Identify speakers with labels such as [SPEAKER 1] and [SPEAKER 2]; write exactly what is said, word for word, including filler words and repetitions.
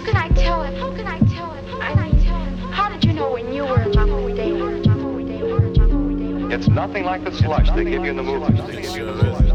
[SPEAKER 1] can I tell him? How can I tell him? How can I tell him? How did you know when you were in love with David?
[SPEAKER 2] It's nothing like the slush they give you in the movies.